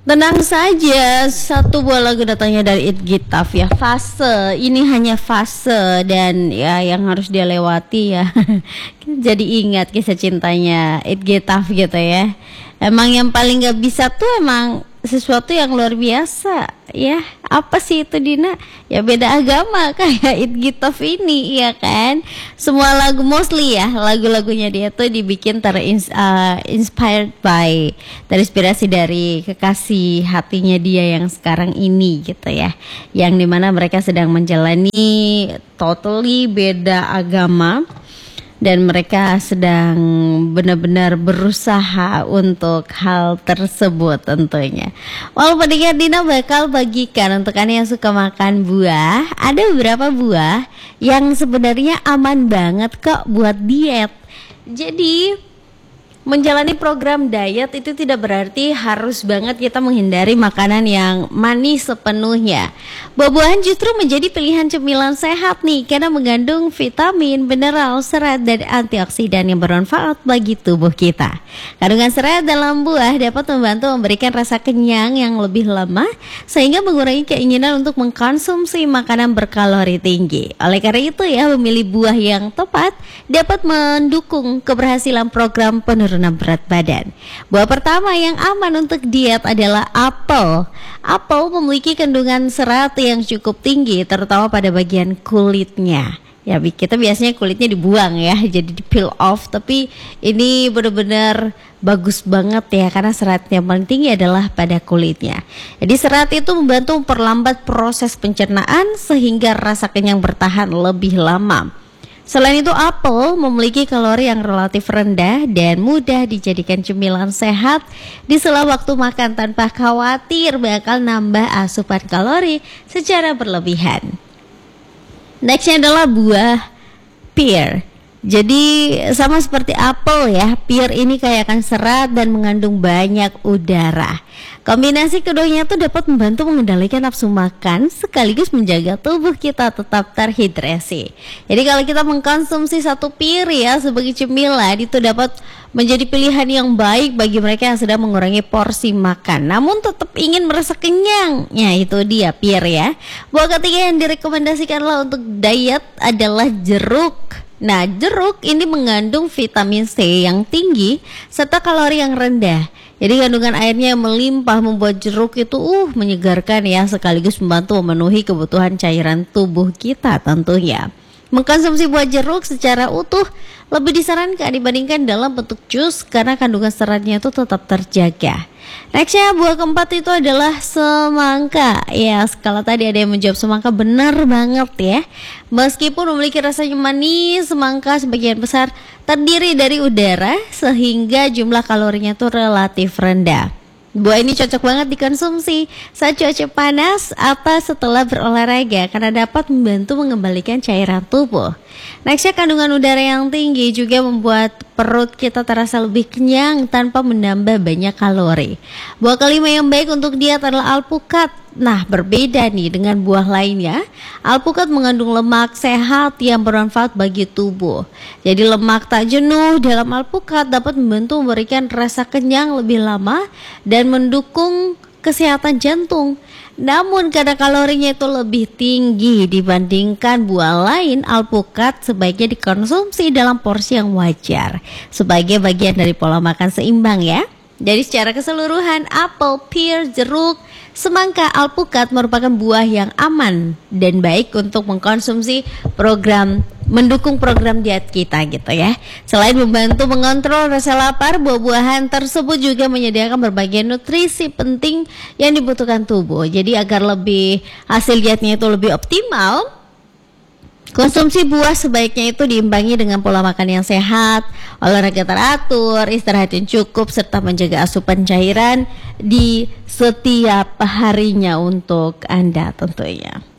Tenang saja, satu buah lagu datangnya dari It Gitaf ya. Fase, ini hanya fase dan ya yang harus dia lewati ya. Jadi ingat kisah cintanya It Gitaf gitu ya. Emang yang paling gak bisa tuh emang sesuatu yang luar biasa ya. Apa sih itu Dina? Ya beda agama kayak It Gitaf ini ya kan. Semua lagu mostly ya, lagu-lagunya dia tuh dibikin inspired by, terinspirasi dari kekasih hatinya dia yang sekarang ini gitu ya. Yang dimana mereka sedang menjalani totally beda agama, dan mereka sedang benar-benar berusaha untuk hal tersebut tentunya. Walaupun Dina bakal bagikan untuk Anda yang suka makan buah, ada beberapa buah yang sebenarnya aman banget kok buat diet. Jadi menjalani program diet itu tidak berarti harus banget kita menghindari makanan yang manis sepenuhnya. Buah-buahan justru menjadi pilihan cemilan sehat nih, karena mengandung vitamin, mineral, serat, dan antioksidan yang bermanfaat bagi tubuh kita. Kandungan serat dalam buah dapat membantu memberikan rasa kenyang yang lebih lama, sehingga mengurangi keinginan untuk mengkonsumsi makanan berkalori tinggi. Oleh karena itu ya, memilih buah yang tepat dapat mendukung keberhasilan program penurunan berat badan. Buah pertama yang aman untuk diet adalah apel. Apel memiliki kandungan serat yang cukup tinggi, terutama pada bagian kulitnya. Ya, kita biasanya kulitnya dibuang ya, jadi di peel off, tapi ini benar-benar bagus banget ya, karena seratnya yang paling tinggi adalah pada kulitnya. Jadi serat itu membantu memperlambat proses pencernaan sehingga rasa kenyang bertahan lebih lama. Selain itu, apel memiliki kalori yang relatif rendah dan mudah dijadikan cemilan sehat di sela waktu makan tanpa khawatir bakal nambah asupan kalori secara berlebihan. Nextnya adalah buah pear. Jadi sama seperti apel ya, pear ini kaya akan serat dan mengandung banyak udara. Kombinasi keduanya itu dapat membantu mengendalikan nafsu makan sekaligus menjaga tubuh kita tetap terhidrasi. Jadi kalau kita mengkonsumsi satu pear ya sebagai cemilan, itu dapat menjadi pilihan yang baik bagi mereka yang sedang mengurangi porsi makan namun tetap ingin merasa kenyang. Ya itu dia pear ya. Buah ketiga yang direkomendasikanlah untuk diet adalah jeruk. Nah, jeruk ini mengandung vitamin C yang tinggi serta kalori yang rendah. Jadi kandungan airnya yang melimpah membuat jeruk itu menyegarkan ya, sekaligus membantu memenuhi kebutuhan cairan tubuh kita tentunya. Mengkonsumsi buah jeruk secara utuh lebih disarankan dibandingkan dalam bentuk jus karena kandungan seratnya itu tetap terjaga. Nextnya buah keempat itu adalah semangka. Ya, kalau tadi ada yang menjawab semangka, benar banget ya. Meskipun memiliki rasanya manis, semangka sebagian besar terdiri dari udara sehingga jumlah kalorinya itu relatif rendah. Buah ini cocok banget dikonsumsi saat cuaca panas atau setelah berolahraga karena dapat membantu mengembalikan cairan tubuh. Nextnya, kandungan udara yang tinggi juga membuat perut kita terasa lebih kenyang tanpa menambah banyak kalori. Buah kelima yang baik untuk diet adalah alpukat. Nah, berbeda nih dengan buah lainnya, alpukat mengandung lemak sehat yang bermanfaat bagi tubuh. Jadi lemak tak jenuh dalam alpukat dapat membantu memberikan rasa kenyang lebih lama dan mendukung kesehatan jantung. Namun karena kalorinya itu lebih tinggi dibandingkan buah lain, alpukat sebaiknya dikonsumsi dalam porsi yang wajar sebagai bagian dari pola makan seimbang ya. Jadi secara keseluruhan, apel, pear, jeruk, semangka, alpukat merupakan buah yang aman dan baik untuk mengkonsumsi mendukung program diet kita gitu ya. Selain membantu mengontrol rasa lapar, buah-buahan tersebut juga menyediakan berbagai nutrisi penting yang dibutuhkan tubuh. Jadi agar hasil dietnya itu lebih optimal, konsumsi buah sebaiknya itu diimbangi dengan pola makan yang sehat, olahraga teratur, istirahat yang cukup, serta menjaga asupan cairan di setiap harinya untuk Anda tentunya.